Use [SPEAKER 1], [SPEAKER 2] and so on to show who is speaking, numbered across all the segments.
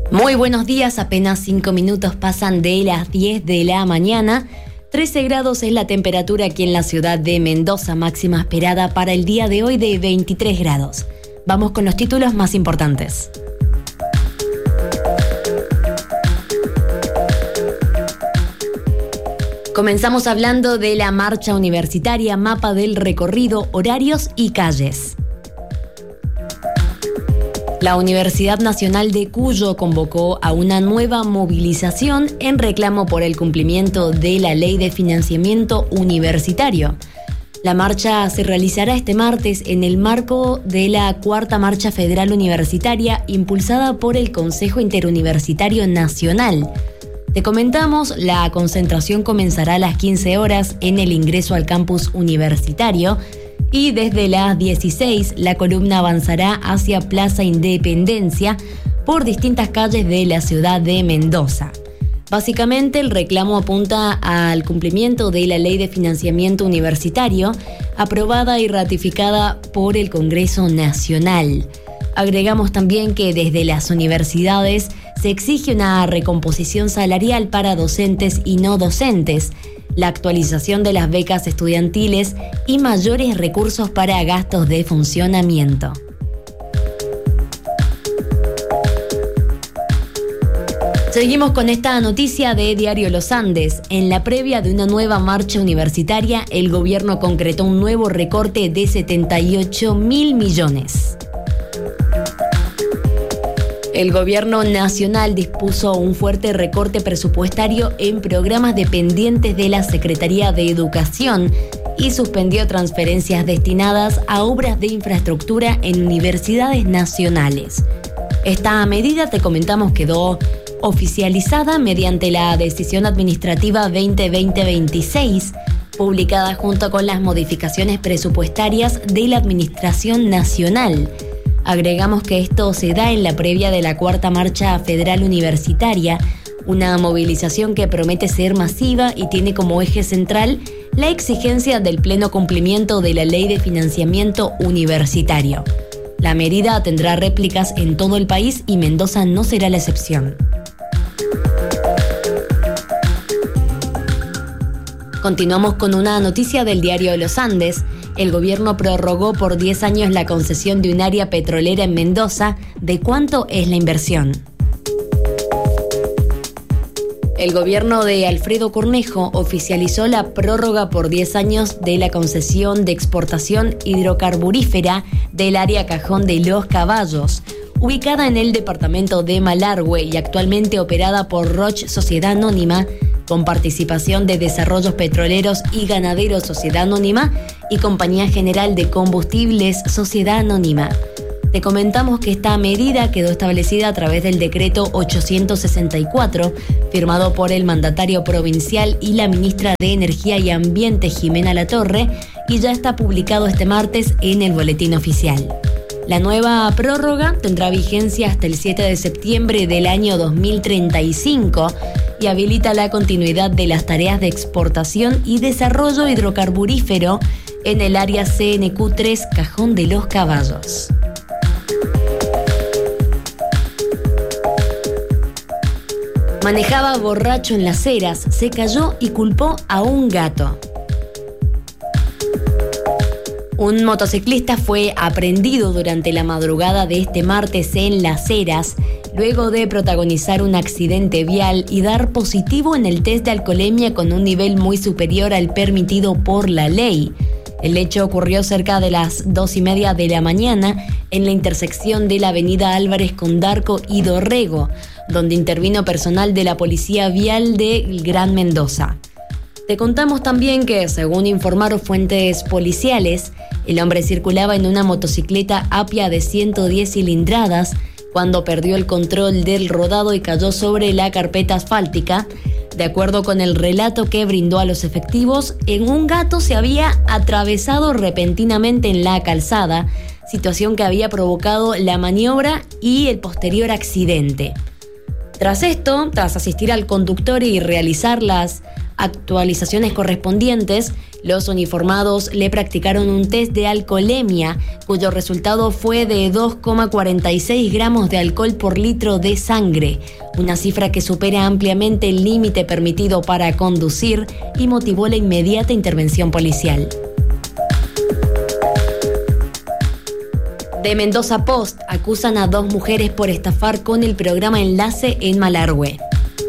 [SPEAKER 1] Muy buenos días, apenas 5 minutos pasan de las 10 de la mañana. 13 grados es la temperatura aquí en la ciudad de Mendoza, máxima esperada para el día de hoy de 23 grados. Vamos con los títulos más importantes. Comenzamos hablando de la marcha universitaria, mapa del recorrido, horarios y calles. La Universidad Nacional de Cuyo convocó a una nueva movilización en reclamo por el cumplimiento de la Ley de Financiamiento Universitario. La marcha se realizará este martes en el marco de la Cuarta Marcha Federal Universitaria impulsada por el Consejo Interuniversitario Nacional. Te comentamos, la concentración comenzará a las 15 horas en el ingreso al campus universitario y desde las 16 la columna avanzará hacia Plaza Independencia por distintas calles de la ciudad de Mendoza. Básicamente, el reclamo apunta al cumplimiento de la Ley de Financiamiento Universitario, aprobada y ratificada por el Congreso Nacional. Agregamos también que desde las universidades se exige una recomposición salarial para docentes y no docentes, la actualización de las becas estudiantiles y mayores recursos para gastos de funcionamiento. Seguimos con esta noticia de Diario Los Andes. En la previa de una nueva marcha universitaria, el gobierno concretó un nuevo recorte de 78.000 millones. El gobierno nacional dispuso un fuerte recorte presupuestario en programas dependientes de la Secretaría de Educación y suspendió transferencias destinadas a obras de infraestructura en universidades nacionales. Esta medida, te comentamos, quedó oficializada mediante la Decisión Administrativa 2020-26, publicada junto con las modificaciones presupuestarias de la Administración Nacional. Agregamos que esto se da en la previa de la Cuarta Marcha Federal Universitaria, una movilización que promete ser masiva y tiene como eje central la exigencia del pleno cumplimiento de la Ley de Financiamiento Universitario. La medida tendrá réplicas en todo el país y Mendoza no será la excepción. Continuamos con una noticia del Diario Los Andes. El gobierno prorrogó por 10 años la concesión de un área petrolera en Mendoza. ¿De cuánto es la inversión? El gobierno de Alfredo Cornejo oficializó la prórroga por 10 años de la concesión de exportación hidrocarburífera del área Cajón de los Caballos, ubicada en el departamento de Malargüe y actualmente operada por Roche Sociedad Anónima, con participación de Desarrollos Petroleros y Ganaderos Sociedad Anónima y Compañía General de Combustibles Sociedad Anónima. Te comentamos que esta medida quedó establecida a través del decreto 864, firmado por el mandatario provincial y la ministra de Energía y Ambiente, Jimena Latorre, y ya está publicado este martes en el Boletín Oficial. La nueva prórroga tendrá vigencia hasta el 7 de septiembre del año 2035 y habilita la continuidad de las tareas de exportación y desarrollo hidrocarburífero en el área CNQ3 Cajón de los Caballos. Manejaba borracho en Las Heras, se cayó y culpó a un gato. Un motociclista fue aprehendido durante la madrugada de este martes en Las Heras, luego de protagonizar un accidente vial y dar positivo en el test de alcoholemia con un nivel muy superior al permitido por la ley. El hecho ocurrió cerca de las 2:30 de la mañana en la intersección de la avenida Álvarez con Darco y Dorrego, donde intervino personal de la Policía Vial de Gran Mendoza. Te contamos también que, según informaron fuentes policiales, el hombre circulaba en una motocicleta Apia de 110 cilindradas cuando perdió el control del rodado y cayó sobre la carpeta asfáltica. De acuerdo con el relato que brindó a los efectivos, un gato se había atravesado repentinamente en la calzada, situación que había provocado la maniobra y el posterior accidente. Tras esto, tras asistir al conductor y realizar las actualizaciones correspondientes, Los uniformados le practicaron un test de alcoholemia, cuyo resultado fue de 2,46 gramos de alcohol por litro de sangre, una cifra que supera ampliamente el límite permitido para conducir y motivó la inmediata intervención policial. De Mendoza Post acusan a 2 mujeres por estafar con el programa Enlace en Malargüe.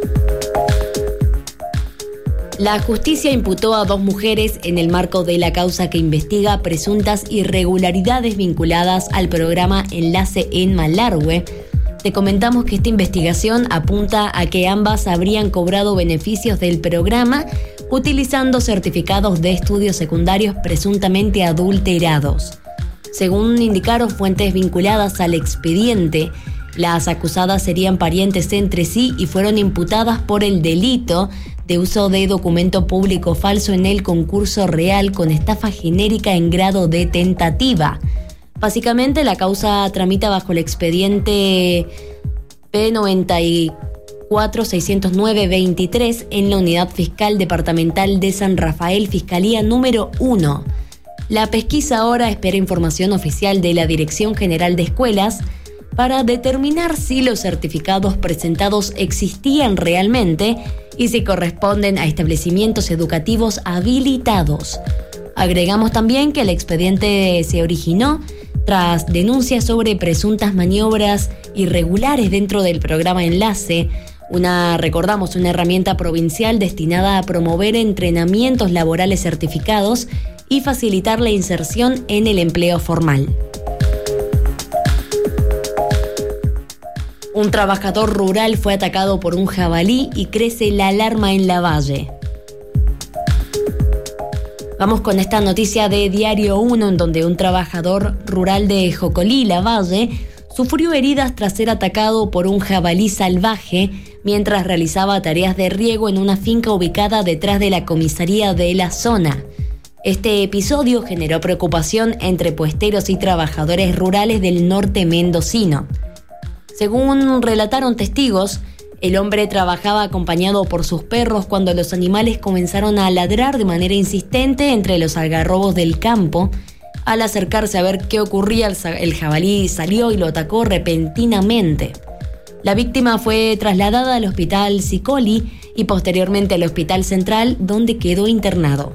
[SPEAKER 1] La justicia imputó a 2 mujeres en el marco de la causa que investiga presuntas irregularidades vinculadas al programa Enlace en Malargüe. Te comentamos que esta investigación apunta a que ambas habrían cobrado beneficios del programa utilizando certificados de estudios secundarios presuntamente adulterados. Según indicaron fuentes vinculadas al expediente, las acusadas serían parientes entre sí y fueron imputadas por el delito de uso de documento público falso en el concurso real con estafa genérica en grado de tentativa. Básicamente, la causa tramita bajo el expediente P94-609-23 en la Unidad Fiscal Departamental de San Rafael, Fiscalía número 1. La pesquisa ahora espera información oficial de la Dirección General de Escuelas para determinar si los certificados presentados existían realmente y si corresponden a establecimientos educativos habilitados. Agregamos también que el expediente se originó tras denuncias sobre presuntas maniobras irregulares dentro del programa Enlace, una herramienta provincial destinada a promover entrenamientos laborales certificados y facilitar la inserción en el empleo formal. Un trabajador rural fue atacado por un jabalí y crece la alarma en Lavalle. Vamos con esta noticia de Diario 1, en donde un trabajador rural de Jocolí, Lavalle, sufrió heridas tras ser atacado por un jabalí salvaje mientras realizaba tareas de riego en una finca ubicada detrás de la comisaría de la zona. Este episodio generó preocupación entre puesteros y trabajadores rurales del norte mendocino. Según relataron testigos, el hombre trabajaba acompañado por sus perros cuando los animales comenzaron a ladrar de manera insistente entre los algarrobos del campo. Al acercarse a ver qué ocurría, el jabalí salió y lo atacó repentinamente. La víctima fue trasladada al hospital Sicoli y posteriormente al hospital central, donde quedó internado.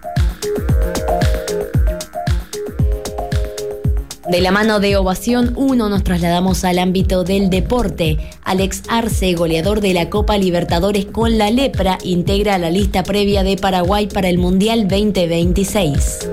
[SPEAKER 1] De la mano de Ovación 1 nos trasladamos al ámbito del deporte. Alex Arce, goleador de la Copa Libertadores con la Lepra, integra la lista previa de Paraguay para el Mundial 2026.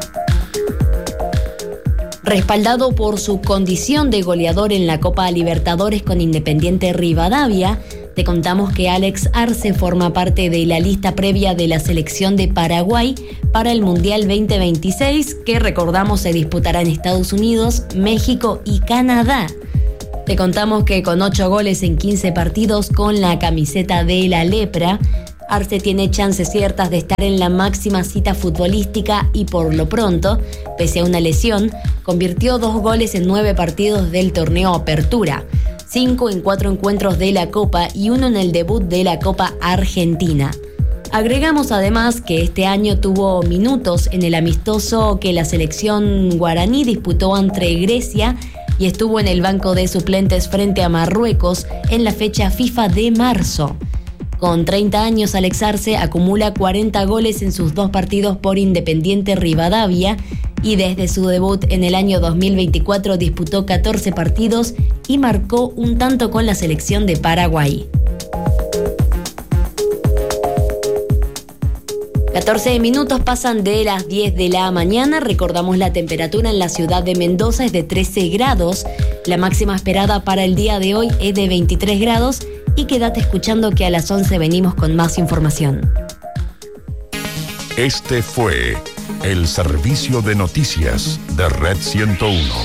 [SPEAKER 1] Respaldado por su condición de goleador en la Copa Libertadores con Independiente Rivadavia, te contamos que Alex Arce forma parte de la lista previa de la selección de Paraguay para el Mundial 2026, que recordamos se disputará en Estados Unidos, México y Canadá. Te contamos que con 8 goles en 15 partidos con la camiseta de la Lepra, Arce tiene chances ciertas de estar en la máxima cita futbolística y por lo pronto, pese a una lesión, convirtió 2 goles en 9 partidos del torneo Apertura, 5 en 4 encuentros de la Copa y 1 en el debut de la Copa Argentina. Agregamos además que este año tuvo minutos en el amistoso que la selección guaraní disputó ante Grecia y estuvo en el banco de suplentes frente a Marruecos en la fecha FIFA de marzo. Con 30 años, Alex Arce acumula 40 goles en sus 2 partidos por Independiente Rivadavia y desde su debut en el año 2024 disputó 14 partidos y marcó un tanto con la selección de Paraguay. 14 minutos pasan de las 10 de la mañana. Recordamos la temperatura en la ciudad de Mendoza es de 13 grados. La máxima esperada para el día de hoy es de 23 grados. Y quédate escuchando que a las 11 venimos con más información.
[SPEAKER 2] Este fue el servicio de noticias de Red 101.